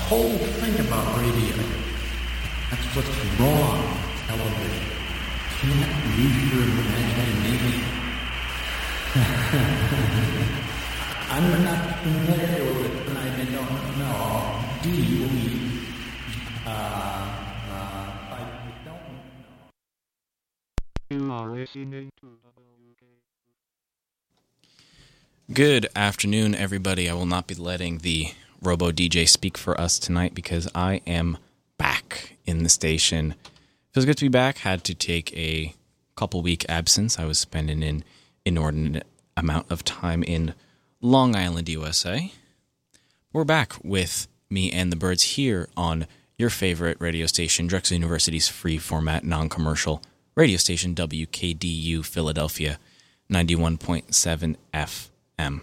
whole thing about radio. That's what's wrong with television. Can't use your imagination. I'm not familiar with it, and I don't know. Do you? I don't know. You are listening to WK. Good afternoon, everybody. I will not be letting the Robo DJ speak for us tonight because I am back in the station. Feels good to be back. Had to take a couple week absence. I was spending an inordinate amount of time in Long Island, USA. We're back with me and the birds here on your favorite radio station, Drexel University's free format, non-commercial radio station, WKDU Philadelphia, 91.7 FM.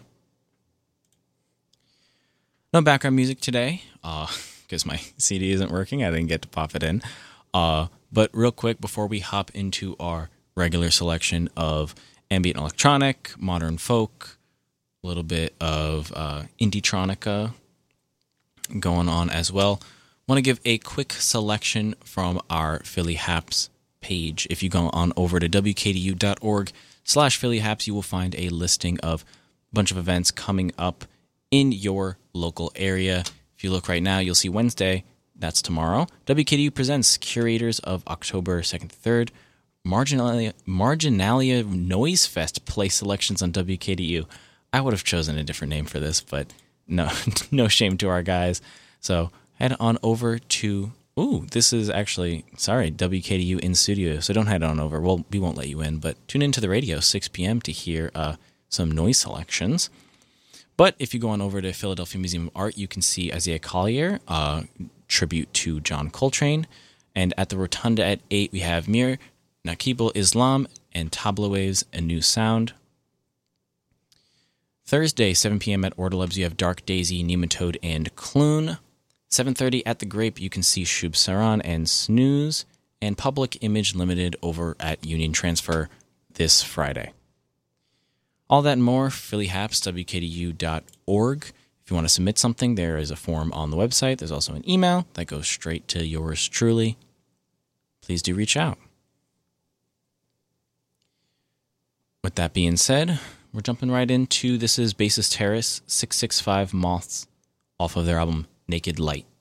No background music today, because my CD isn't working. I didn't get to pop it in. But real quick, before we hop into our regular selection of ambient electronic, modern folk, a little bit of indie-tronica going on as well, want to give a quick selection from our Philly Haps page. If you go on over to wkdu.org/Philly Haps, you will find a listing of a bunch of events coming up in your local area. If you look right now, you'll see Wednesday, that's tomorrow, WKDU presents Curators of October 2nd to 3rd, Marginalia Noise Fest play selections on WKDU. I would have chosen a different name for this, but no, no shame to our guys. So head on over to, this is actually, WKDU in studio, so don't head on over. Well, we won't let you in, but tune into the radio 6 p.m. to hear some noise selections. But if you go on over to Philadelphia Museum of Art, you can see Isaiah Collier, tribute to John Coltrane. And at the Rotunda at 8, we have Mir Naqibul Islam and Tabla Waves, A New Sound. Thursday, 7 p.m. at Ordelebs, you have Dark Daisy, Nematode, and Clune. 7:30 at The Grape, you can see Shub Saran and Snooze. And Public Image Limited over at Union Transfer this Friday. All that and more, Philly Haps, WKDU.org. If you want to submit something, there is a form on the website. There's also an email that goes straight to yours truly. Please do reach out. With that being said, we're jumping right into, this is Bassist Terrace, 665 Moths, off of their album Naked Light.